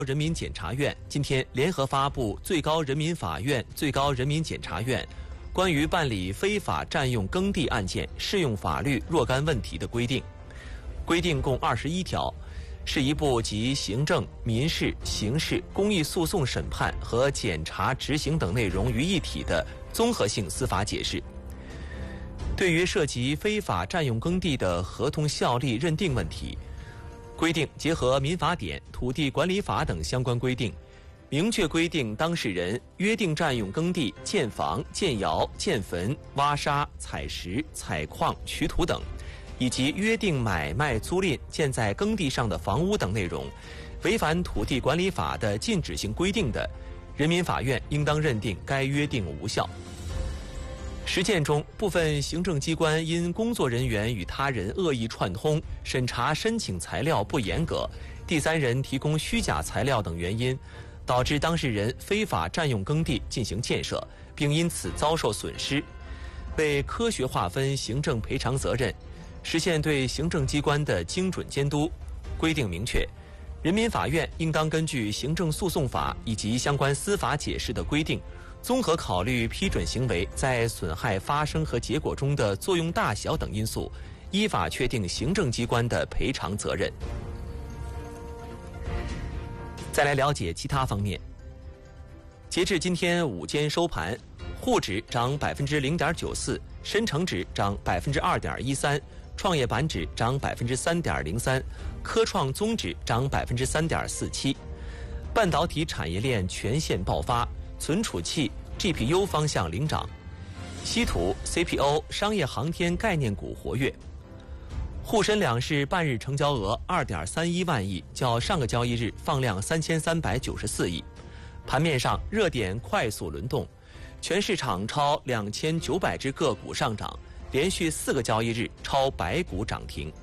人民检察院今天联合发布最高人民法院、最高人民检察院关于办理非法占用耕地案件适用法律若干问题的规定。规定共21条，是一部集行政、民事、刑事、公益诉讼审判和检察执行等内容于一体的综合性司法解释。对于涉及非法占用耕地的合同效力认定问题，规定结合民法典、土地管理法等相关规定，明确规定当事人约定占用耕地建房、建窑、建坟、挖沙、采石、采矿、取土等，以及约定买卖、租赁建在耕地上的房屋等内容，违反土地管理法的禁止性规定的，人民法院应当认定该约定无效。实践中，部分行政机关因工作人员与他人恶意串通、审查申请材料不严格、第三人提供虚假材料等原因，导致当事人非法占用耕地进行建设，并因此遭受损失。为科学划分行政赔偿责任，实现对行政机关的精准监督，规定明确，人民法院应当根据行政诉讼法以及相关司法解释的规定，综合考虑批准行为在损害发生和结果中的作用大小等因素，依法确定行政机关的赔偿责任。再来了解其他方面。截至今天午间收盘，沪指涨0.94%，深成指涨2.13%，创业板指涨3.03%，科创综指涨3.47%。半导体产业链全线爆发，存储器、GPU 方向领涨，稀土、CPO、商业航天概念股活跃。沪深两市半日成交额2.31万亿，较上个交易日放量3394亿。盘面上，热点快速轮动，全市场超2900只个股上涨，连续4个交易日超100股涨停。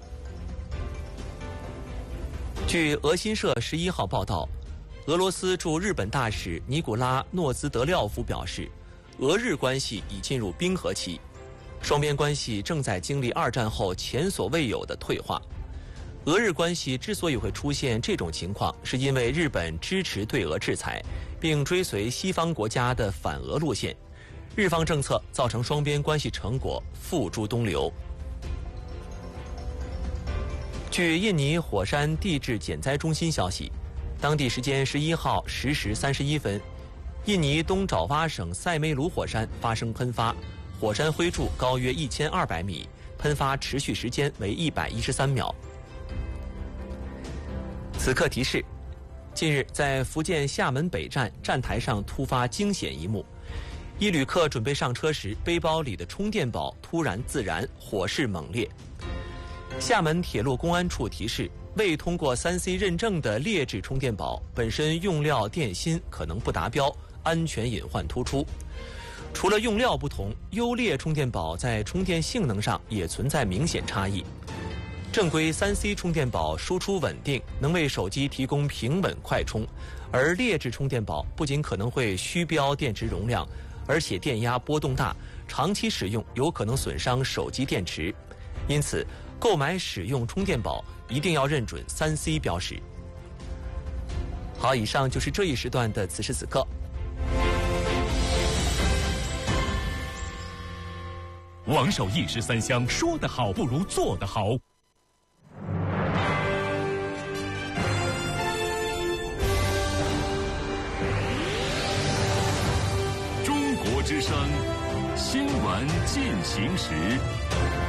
据俄新社11号报道，俄罗斯驻日本大使尼古拉·诺兹德廖夫表示，俄日关系已进入冰河期，双边关系正在经历2战后前所未有的退化。俄日关系之所以会出现这种情况，是因为日本支持对俄制裁，并追随西方国家的反俄路线，日方政策造成双边关系成果付诸东流。据印尼火山地质减灾中心消息，当地时间11号10时31分，印尼东爪哇省塞梅鲁火山发生喷发，火山灰柱高约1200米，喷发持续时间为113秒。此刻提示：近日在福建厦门北站站台上突发惊险一幕，一旅客准备上车时，背包里的充电宝突然自燃，火势猛烈。厦门铁路公安处提示，未通过3C 认证的劣质充电宝本身用料电芯可能不达标，安全隐患突出。除了用料不同，优劣充电宝在充电性能上也存在明显差异。正规3C 充电宝输出稳定，能为手机提供平稳快充，而劣质充电宝不仅可能会虚标电池容量，而且电压波动大，长期使用有可能损伤手机电池。因此，购买使用充电宝一定要认准3C 标识。好，以上就是这一时段的此时此刻。 王守一时三香，说得好不如做得好。中国之声，新闻进行时。